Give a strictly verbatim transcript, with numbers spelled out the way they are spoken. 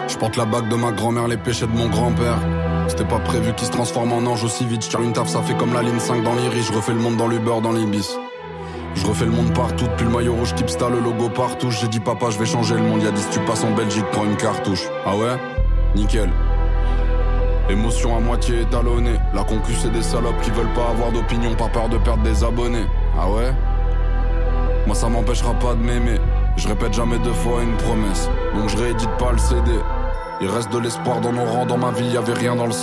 Je porte la bague de ma grand-mère, les péchés de mon grand-père. C'était pas prévu qu'il se transforme en ange aussi vite. J'tire une taf, ça fait comme la ligne cinq dans l'Iris. Je refais le monde dans l'Uber, dans l'Ibis. Je refais le monde partout, depuis le maillot rouge, Kipsta, le logo partout. J'ai dit papa, je vais changer le monde. Y'a dit si tu passes en Belgique, prends une cartouche. Ah ouais? Nickel. Émotion à moitié étalonnée. La concu c'est des salopes qui veulent pas avoir d'opinion, pas peur de perdre des abonnés. Ah ouais? Moi ça m'empêchera pas de m'aimer. Je répète jamais deux fois une promesse. Donc je réédite pas le C D. Il reste de l'espoir dans nos rangs, dans ma vie y'avait rien dans le